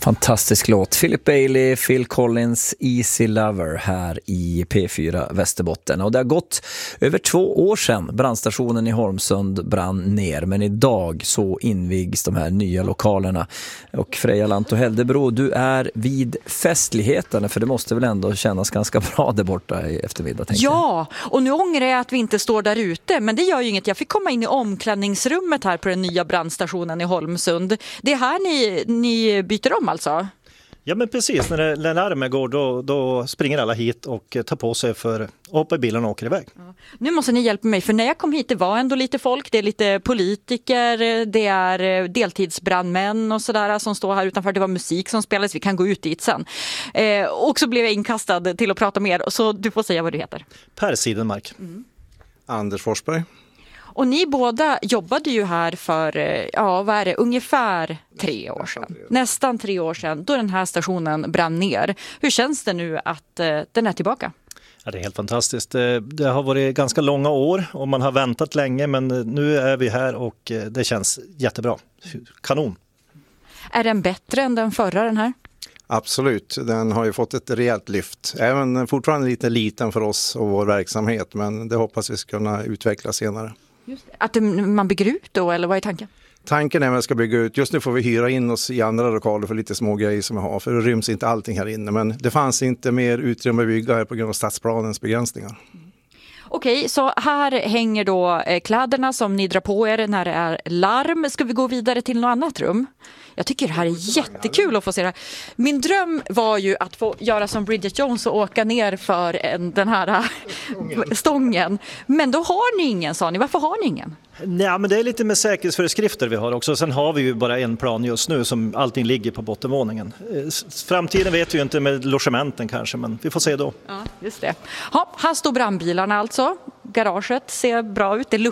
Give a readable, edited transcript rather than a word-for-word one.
Fantastisk låt. Philip Bailey, Phil Collins, Easy Lover här i P4 Västerbotten. Och det har gått över 2 år sedan brandstationen i Holmsund brann ner. Men idag så invigs de här nya lokalerna. Och Freja Lanto Heldebro, du är vid festligheterna, för det måste väl ändå kännas ganska bra där borta i eftermiddag. Ja, och nu ångrar jag att vi inte står där ute. Men det gör ju inget. Jag fick komma in i omklädningsrummet här på den nya brandstationen i Holmsund. Det är här ni byter om alltså? Ja, men precis. När larmet går då springer alla hit och tar på sig för att hoppa i bilen och åker iväg. Ja. Nu måste ni hjälpa mig, för när jag kom hit det var ändå lite folk. Det är lite politiker, det är deltidsbrandmän och sådär som står här utanför. Det var musik som spelades, vi kan gå ut dit sen. Och så blev jag inkastad till att prata med er. Så du får säga vad du heter. Per Sidenmark. Anders Forsberg. Och ni båda jobbade ju här för, ungefär 3 år sedan. Nästan 3 år sedan, då den här stationen brann ner. Hur känns det nu att den är tillbaka? Ja, det är helt fantastiskt. Det har varit ganska långa år och man har väntat länge, men nu är vi här och det känns jättebra. Kanon. Är den bättre än den förra, den här? Absolut, den har ju fått ett rejält lyft. Även fortfarande lite liten för oss och vår verksamhet, men det hoppas vi ska kunna utveckla senare. Just det. Att man bygger ut då, eller vad är tanken? Tanken är att vi ska bygga ut. Just nu får vi hyra in oss i andra lokaler för lite små grejer som vi har. För det ryms inte allting här inne. Men det fanns inte mer utrymme att bygga här på grund av stadsplanens begränsningar. Okej, så här hänger då kläderna som ni drar på er när det är larm. Ska vi gå vidare till något annat rum? Jag tycker det här är jättekul att få se det här. Min dröm var ju att få göra som Bridget Jones och åka ner för den här stången. Men då har ni ingen, sa ni. Varför har ni ingen? Nej, men det är lite med säkerhetsföreskrifter vi har också. Sen har vi ju bara en plan just nu som allting ligger på bottenvåningen. Framtiden vet vi ju inte med logementen kanske, men vi får se då. Ja, just det. Ja, här står brandbilarna alltså. Garaget ser bra ut. Det